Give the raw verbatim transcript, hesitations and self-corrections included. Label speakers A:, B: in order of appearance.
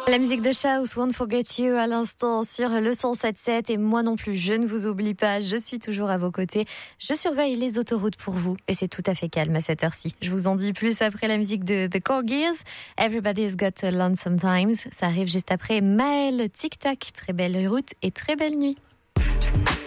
A: La musique de Shouse, Won't Forget You, à l'instant sur le cent sept sept. Et moi non plus, je ne vous oublie pas, je suis toujours à vos côtés. Je surveille les autoroutes pour vous et c'est tout à fait calme à cette heure-ci. Je vous en dis plus après la musique de The Corgis. Everybody's Got a Lonesome Times. Ça arrive juste après Maël, Tic Tac. Très belle route et très belle nuit.